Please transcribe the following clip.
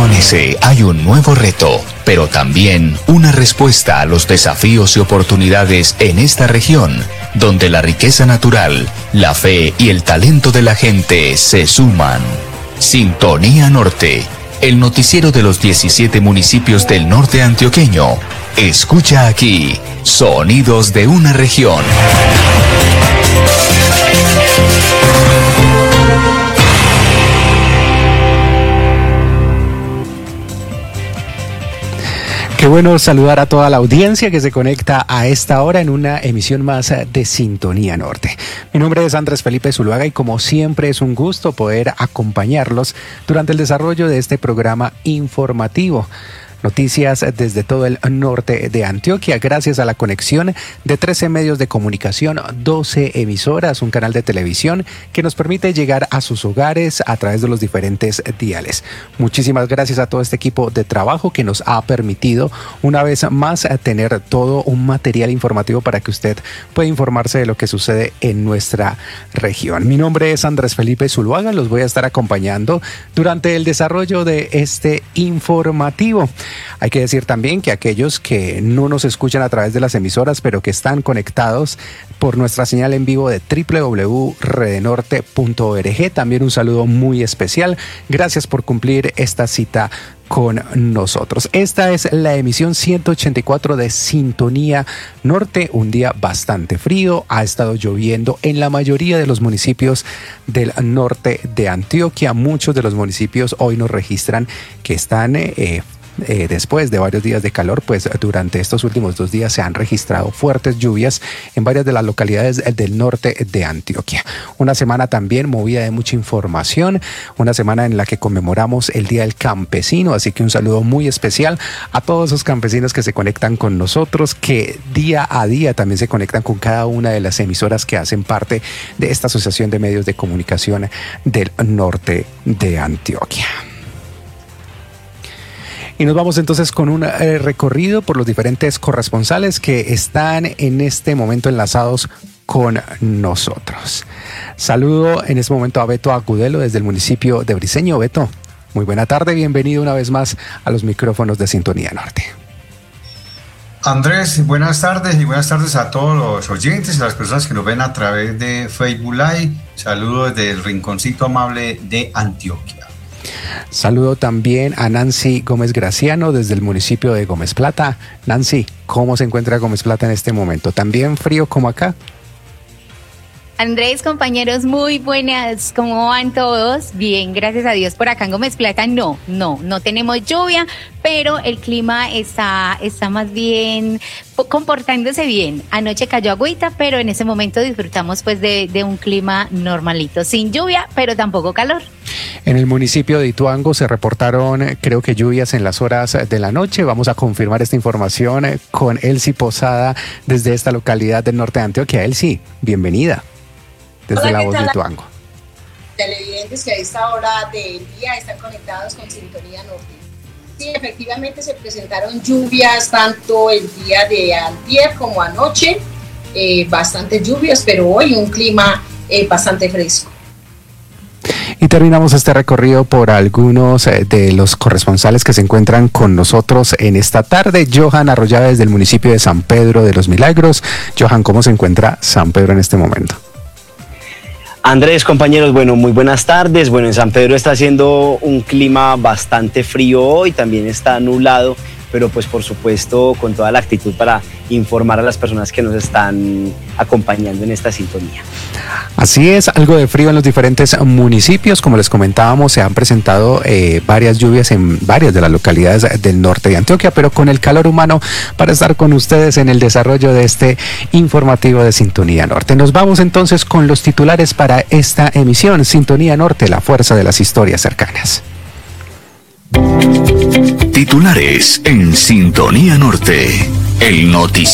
amanece hay un nuevo reto, pero también una respuesta a los desafíos y oportunidades en esta región, donde la riqueza natural, la fe y el talento de la gente se suman. Sintonía Norte, el noticiero de los 17 municipios del norte antioqueño. Escucha aquí, sonidos de una región. Qué bueno saludar a toda la audiencia que se conecta a esta hora en una emisión más de Sintonía Norte. Mi nombre es Andrés Felipe Zuluaga y como siempre es un gusto poder acompañarlos durante el desarrollo de este programa informativo. Noticias desde todo el norte de Antioquia, gracias a la conexión de 13 medios de comunicación, 12 emisoras, un canal de televisión que nos permite llegar a sus hogares a través de los diferentes diales. Muchísimas gracias a todo este equipo de trabajo que nos ha permitido una vez más tener todo un material informativo para que usted pueda informarse de lo que sucede en nuestra región. Mi nombre es Andrés Felipe Zuluaga, los voy a estar acompañando durante el desarrollo de este informativo. Hay que decir también que aquellos que no nos escuchan a través de las emisoras, pero que están conectados por nuestra señal en vivo de www.redenorte.org, también un saludo muy especial. Gracias por cumplir esta cita con nosotros. Esta es la emisión 184 de Sintonía Norte, un día bastante frío, ha estado lloviendo en la mayoría de los municipios del norte de Antioquia. Muchos de los municipios hoy nos registran que están después de varios días de calor, pues durante estos últimos 2 días se han registrado fuertes lluvias en varias de las localidades del norte de Antioquia. Una semana también movida de mucha información, una semana en la que conmemoramos el Día del Campesino, así que un saludo muy especial a todos esos campesinos que se conectan con nosotros, que día a día también se conectan con cada una de las emisoras que hacen parte de esta Asociación de Medios de Comunicación del norte de Antioquia. Y nos vamos entonces con un recorrido por los diferentes corresponsales que están en este momento enlazados con nosotros. Saludo en este momento a Beto Agudelo desde el municipio de Briceño. Beto, muy buena tarde, bienvenido una vez más a los micrófonos de Sintonía Norte. Andrés, buenas tardes y buenas tardes a todos los oyentes y las personas que nos ven a través de Facebook Live. Saludos desde el rinconcito amable de Antioquia. Saludo también a Nancy Gómez Graciano desde el municipio de Gómez Plata. Nancy, ¿cómo se encuentra Gómez Plata en este momento? ¿También frío como acá? Andrés, compañeros, muy buenas. ¿Cómo van todos? Bien, gracias a Dios. Por acá en Gómez Plata no tenemos lluvia, pero el clima está más bien comportándose bien. Anoche cayó agüita, pero en ese momento disfrutamos pues de un clima normalito, sin lluvia, pero tampoco calor. En el municipio de Ituango se reportaron, creo que lluvias en las horas de la noche. Vamos a confirmar esta información con Elsie Posada desde esta localidad del norte de Antioquia. Elsie, bienvenida desde Hola, La Voz de Ituango. Televidentes que a esta hora del día están conectados con Sintonía Norte. Sí, efectivamente se presentaron lluvias tanto el día de antier como anoche, bastantes lluvias, pero hoy un clima bastante fresco. Y terminamos este recorrido por algunos de los corresponsales que se encuentran con nosotros en esta tarde. Johan Arroyave desde el municipio de San Pedro de los Milagros. Johan, ¿cómo se encuentra San Pedro en este momento? Andrés, compañeros, bueno, muy buenas tardes. Bueno, en San Pedro está haciendo un clima bastante frío hoy, también está nublado, pero pues por supuesto con toda la actitud para informar a las personas que nos están acompañando en esta sintonía. Así es, algo de frío en los diferentes municipios. Como les comentábamos, se han presentado varias lluvias en varias de las localidades del norte de Antioquia, pero con el calor humano para estar con ustedes en el desarrollo de este informativo de Sintonía Norte. Nos vamos entonces con los titulares para esta emisión. Sintonía Norte, la fuerza de las historias cercanas. Titulares en Sintonía Norte, el noticiero.